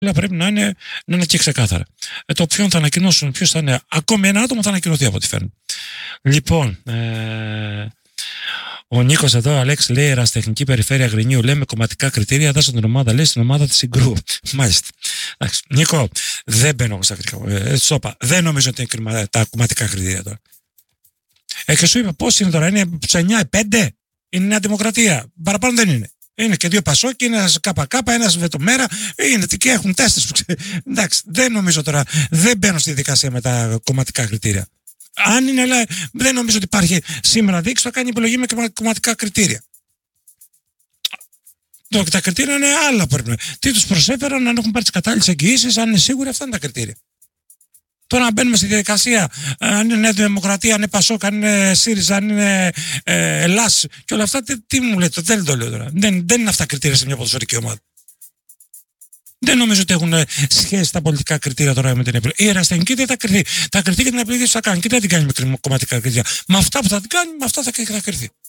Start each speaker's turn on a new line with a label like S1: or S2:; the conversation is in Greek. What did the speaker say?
S1: πρέπει να είναι και ξεκάθαρα. Το ποιον θα ανακοινώσουν, ποιος θα είναι. Ακόμη ένα άτομο θα ανακοινωθεί από ό,τι φαίνεται. Λοιπόν, ο Νίκος εδώ, Αλέξ, λέει ερασιτεχνική περιφέρεια Αγρινίου, λέει με κομματικά κριτήρια, δώσε την ομάδα, λέει στην ομάδα της Συγκρού. Μάλιστα. Εντάξει. Νίκο, δεν μπαίνω στα κριτήρια. Δεν νομίζω ότι είναι τα κομματικά κριτήρια τώρα. Και σου είπα πώς είναι τώρα, είναι 9, 5, είναι Νέα Δημοκρατία. Παραπάνω δεν είναι. Είναι και 2 Πασόκοι, ένας ΚΚ, ένας Βετομέρα, είναι και έχουν 4. Εντάξει, δεν νομίζω τώρα, δεν μπαίνω στη δικασία με τα κομματικά κριτήρια. Αν είναι, αλλά δεν νομίζω ότι υπάρχει σήμερα δείξει, θα κάνει επιλογή με κομματικά κριτήρια. Τα κριτήρια είναι άλλα που πρέπει. Τι τους προσέφεραν, αν έχουν πάρει τις κατάλληλες εγγυήσεις, αν είναι σίγουροι, αυτά είναι τα κριτήρια. Τώρα να μπαίνουμε στη διαδικασία, αν είναι Νέα Δημοκρατία, αν είναι Πασόκ, αν είναι ΣΥΡΙΖΑ, αν είναι Ελλάς και όλα αυτά, τι μου λέτε, δεν το λέω τώρα. Δεν είναι αυτά κριτήρια σε μια ποδοσφαιρική ομάδα. Δεν νομίζω ότι έχουν σχέση τα πολιτικά κριτήρια τώρα με την επιλογή. Η ερασιτεχνική δεν θα κρυθεί. Θα κρυθεί και την επιλογή που θα κάνει. Και δεν την κάνει με κομματικά κριτήρια. Με αυτά που θα την κάνει, με αυτά θα κρυθεί.